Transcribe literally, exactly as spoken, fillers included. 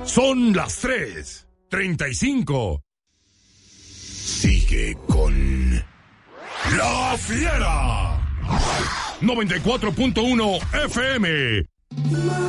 Son las tres treinta y cinco. Sigue con La Fiera. noventa y cuatro punto uno F M.